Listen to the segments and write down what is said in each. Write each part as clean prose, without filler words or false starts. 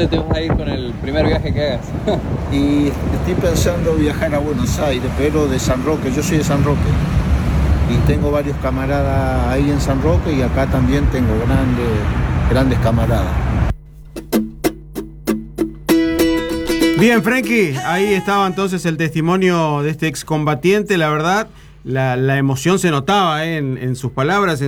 dónde te vas a ir con el primer viaje que hagas? Y estoy pensando viajar a Buenos Aires, pero de San Roque. Yo soy de San Roque y tengo varios camaradas ahí en San Roque, y acá también tengo grandes camaradas. Bien, Frenkie, ahí estaba entonces el testimonio de este excombatiente. La verdad, la emoción se notaba en sus palabras,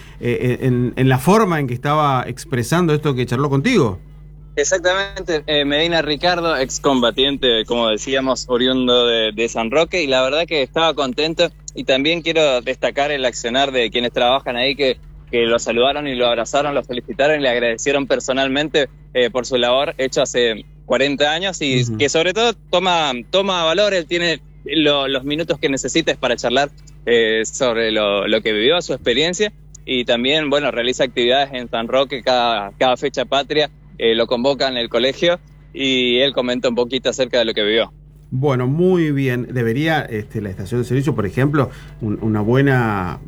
en la forma en que estaba expresando esto que charló contigo. Exactamente, Medina Ricardo, excombatiente, como decíamos, oriundo de San Roque, y la verdad que estaba contento. Y también quiero destacar el accionar de quienes trabajan ahí, que lo saludaron y lo abrazaron, lo felicitaron y le agradecieron personalmente por su labor hecho hace 40 años, y que sobre todo toma valor. Él tiene los minutos que necesites para charlar sobre lo que vivió, su experiencia, y también, bueno, realiza actividades en San Roque cada fecha patria, lo convoca en el colegio, y él comenta un poquito acerca de lo que vivió. Bueno, muy bien. Debería la estación de servicio, por ejemplo, una buena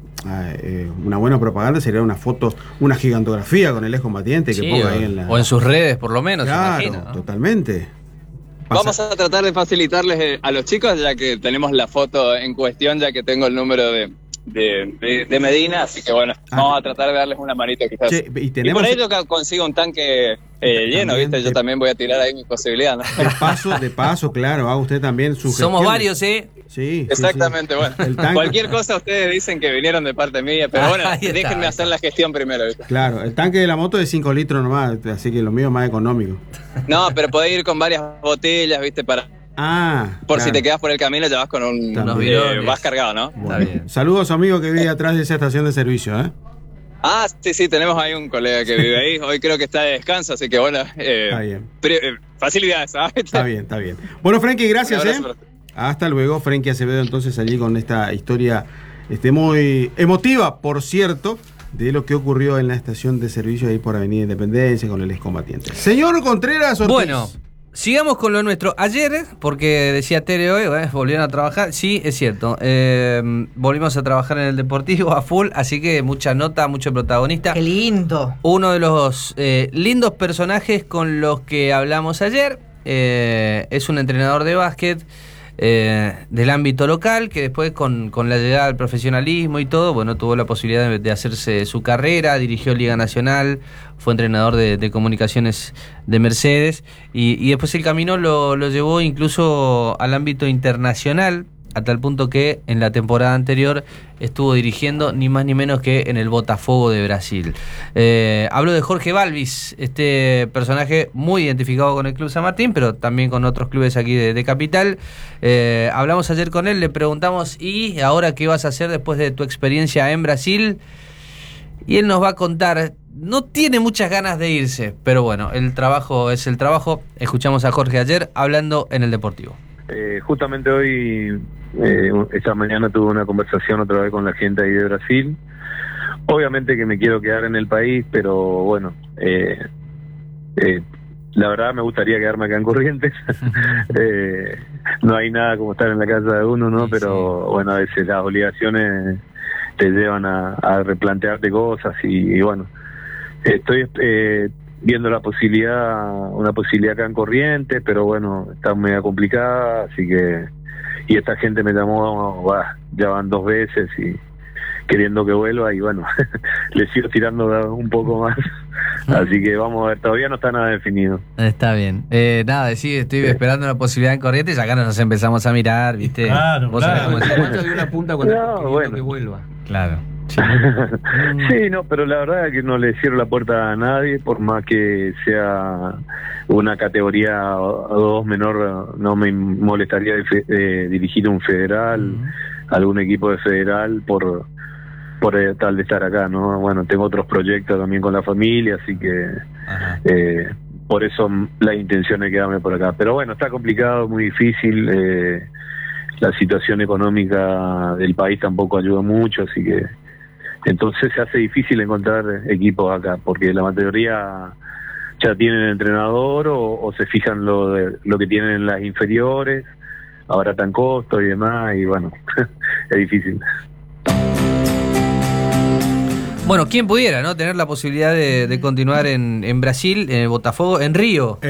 propaganda sería una foto, una gigantografía con el excombatiente que ponga ahí o en sus redes, por lo menos. Claro, imagino, ¿no? Totalmente. Vamos a tratar de facilitarles a los chicos, ya que tenemos la foto en cuestión, ya que tengo el número de Medina, así que bueno, vamos a tratar de darles una manito quizás. Che, y por ahí yo consigo un tanque lleno, ¿viste? Yo también voy a tirar ahí mi posibilidad, ¿no? De paso, claro, haga usted también su gestión. Somos varios, ¿eh? Sí. Exactamente, sí. Bueno. Cualquier cosa ustedes dicen que vinieron de parte mía, pero bueno, déjenme hacer la gestión primero, ¿viste? Claro, el tanque de la moto es 5 litros nomás, así que lo mío es más económico. No, pero podés ir con varias botellas, ¿viste? Por si te quedas por el camino, ya vas con vas cargado, ¿no? Bueno. Está bien. Saludos, amigo que vive atrás de esa estación de servicio, ¿eh? Ah, sí, tenemos ahí un colega que vive ahí. Hoy creo que está de descanso, así que bueno. Está bien. Facilidades, ¿sabes? Está bien. Bueno, Frenkie, gracias, Hasta luego, Frenkie Acevedo, entonces allí con esta historia muy emotiva, por cierto, de lo que ocurrió en la estación de servicio ahí por Avenida Independencia con el excombatiente. Señor Contreras Ortiz. Bueno, sigamos con lo nuestro. Ayer, porque decía Tere hoy, volvieron a trabajar. Sí, es cierto. Volvimos a trabajar en el Deportivo a full, así que mucha nota, mucho protagonista. ¡Qué lindo! Uno de los lindos personajes con los que hablamos ayer es un entrenador de básquet del ámbito local, que después con la llegada al profesionalismo y todo, bueno, tuvo la posibilidad de hacerse su carrera, dirigió Liga Nacional, fue entrenador de comunicaciones de Mercedes, y después el camino lo llevó incluso al ámbito internacional, a tal punto que en la temporada anterior estuvo dirigiendo ni más ni menos que en el Botafogo de Brasil. Hablo de Jorge Balvis, este personaje muy identificado con el Club San Martín, pero también con otros clubes aquí de Capital. Hablamos ayer con él, le preguntamos, ¿y ahora qué vas a hacer después de tu experiencia en Brasil? Y él nos va a contar. No tiene muchas ganas de irse, pero bueno, el trabajo es el trabajo. Escuchamos a Jorge ayer hablando en el Deportivo. Justamente hoy, esta mañana tuve una conversación otra vez con la gente ahí de Brasil. Obviamente que me quiero quedar en el país, pero bueno, la verdad me gustaría quedarme acá en Corrientes. No hay nada como estar en la casa de uno, ¿no? Pero bueno, a veces las obligaciones te llevan a replantearte cosas y bueno, estoy viendo una posibilidad acá en Corrientes, pero bueno, está media complicada, así que, y esta gente me llamó, ya van 2 veces y queriendo que vuelva, y bueno, le sigo tirando un poco más, así que vamos a ver, todavía no está nada definido. Está bien, nada, sí, estoy esperando una posibilidad en Corrientes, y acá nos empezamos a mirar, ¿viste? Claro, claro. ¿Cuánto dio una punta cuando que vuelva? Claro. Sí, no, pero la verdad es que no le cierro la puerta a nadie, por más que sea una categoría o 2 menor, no me molestaría dirigir un federal, algún equipo de federal por tal de estar acá, ¿no? Bueno, tengo otros proyectos también con la familia, así que por eso la intención es quedarme por acá. Pero bueno, está complicado, muy difícil, la situación económica del país tampoco ayuda mucho, así que entonces se hace difícil encontrar equipos acá, porque la mayoría ya tienen entrenador o se fijan lo que tienen en las inferiores, ahora tan costo y demás, y bueno, es difícil. Bueno, ¿quién pudiera, no tener la posibilidad de continuar en Brasil, en el Botafogo, en Río?